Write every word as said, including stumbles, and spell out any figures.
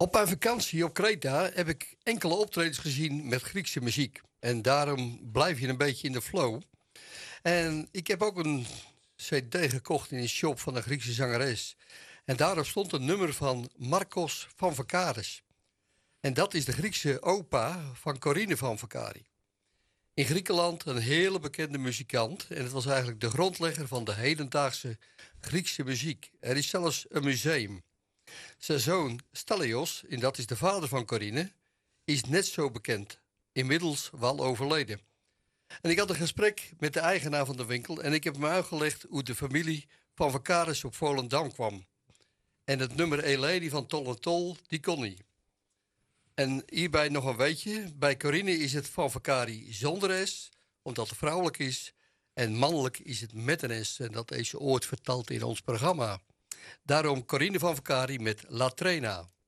Op mijn vakantie op Kreta heb ik enkele optredens gezien met Griekse muziek. En daarom blijf je een beetje in de flow. En ik heb ook een cd gekocht in een shop van een Griekse zangeres. En daarop stond een nummer van Marcos van Vakaris. En dat is de Griekse opa van Corine van Vakari. In Griekenland een hele bekende muzikant. En het was eigenlijk de grondlegger van de hedendaagse Griekse muziek. Er is zelfs een museum. Zijn zoon Stelios, en dat is de vader van Corine, is net zo bekend. Inmiddels wel overleden. En ik had een gesprek met de eigenaar van de winkel en ik heb hem uitgelegd hoe de familie van Vakaris op Volendam kwam. En het nummer Eleni van Tol en Tol, die kon niet. En hierbij nog een weetje. Bij Corine is het van Vakari zonder S, omdat het vrouwelijk is. En mannelijk is het met een S. En dat is ooit verteld in ons programma. Daarom Corine van Vakari met La Trena.